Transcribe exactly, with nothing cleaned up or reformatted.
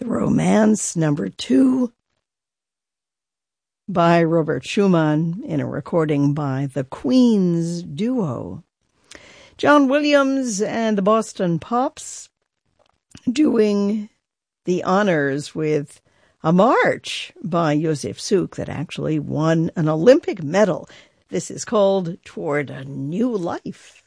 The Romance, number two, by Robert Schumann in a recording by the Queens Duo. John Williams and the Boston Pops doing the honors with a march by Josef Suk that actually won an Olympic medal. This is called Toward a New Life.